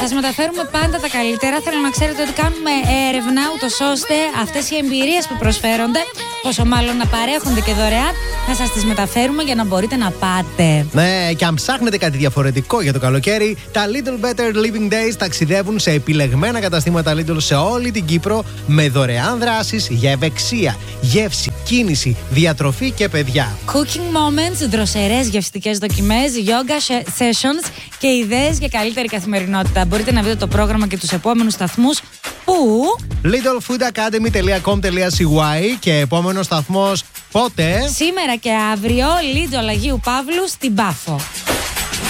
Θα σας μεταφέρουμε πάντα τα καλύτερα. Θέλω να ξέρετε ότι κάνουμε έρευνα, ούτως ώστε αυτές οι εμπειρίες που προσφέρονται, πόσο μάλλον να παρέχονται και δωρεάν, θα σας τις μεταφέρουμε για να μπορείτε να πάτε. Ναι, και αν ψάχνετε κάτι διαφορετικό για το καλοκαίρι, τα Little Better Living Days ταξιδεύουν σε επιλεγμένα καταστήματα Lidl σε όλη την Κύπρο με δωρεάν δράσεις για ευεξία, γεύση, κίνηση, διατροφή και παιδιά. Cooking moments, δροσερές γευστικές δοκιμές, yoga sessions και ιδέες για καλύτερη καθημερινότητα. Μπορείτε να δείτε το πρόγραμμα και τους επόμενους σταθμούς που... lidlfoodacademy.com.cy και επόμενος σταθμός πότε? Σήμερα και αύριο, Lidl Αγίου Παύλου στην Πάφο.